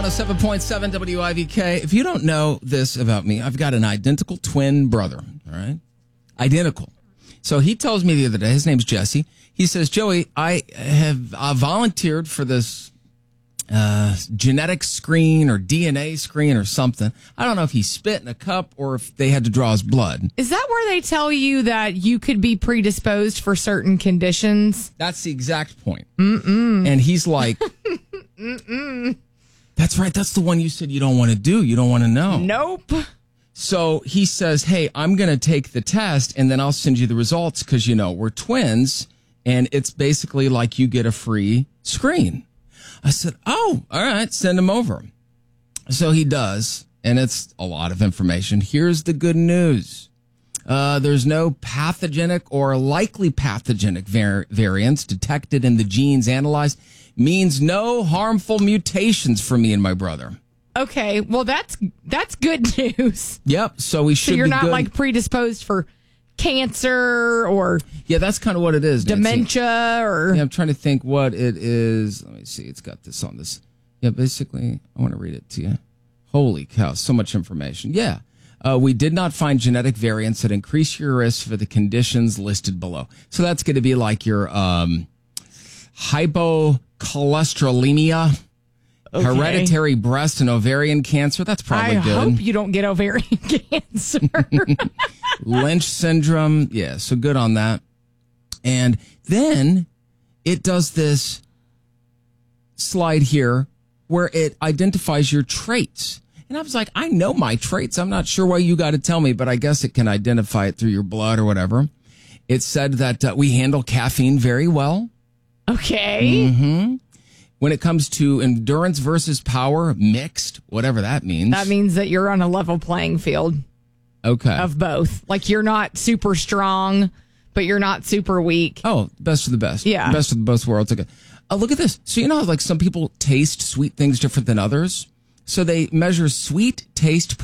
107.7 WIVK. If you don't know this about me, I've got an identical twin brother, all right? Identical. So he tells me the other day, his name's Jesse. He says, Joey, I have volunteered for this genetic screen or DNA screen or something. I don't know if he spit in a cup or if they had to draw his blood. Is that where they tell you that you could be predisposed for certain conditions? That's the exact point. And he's like, that's right. That's the one you said you don't want to do. You don't want to know. Nope. So he says, hey, I'm going to take the test and then I'll send you the results because, you know, we're twins and it's basically like you get a free screen. I said, oh, all right, send him over. So he does, and it's a lot of information. Here's the good news. There's no pathogenic or likely pathogenic variants detected in the genes analyzed. Means no harmful mutations for me and my brother. Okay, well, that's good news. Yep, so we should be good. So you're not like predisposed for cancer or yeah, that's kind of what it is. Dementia Nancy. or yeah, I'm trying to think what it is. Let me see. It's got this on this. Yeah, basically, I want to read it to you. Holy cow, so much information. Yeah, we did not find genetic variants that increase your risk for the conditions listed below. So that's going to be like your hypocholesterolemia. Okay. Hereditary breast and ovarian cancer. That's probably good. I hope you don't get ovarian cancer. Lynch syndrome. Yeah, so good on that. And then it does this slide here where it identifies your traits. And I was like, I know my traits. I'm not sure why you got to tell me, but I guess it can identify it through your blood or whatever. It said that we handle caffeine very well. Okay. Mm-hmm. When it comes to endurance versus power, mixed, whatever that means. That means that you're on a level playing field. Okay. Of both. Like you're not super strong, but you're not super weak. Oh, best of the best. Yeah. Best of both worlds. Okay. Look at this. So you know how like some people taste sweet things different than others? So they measure sweet taste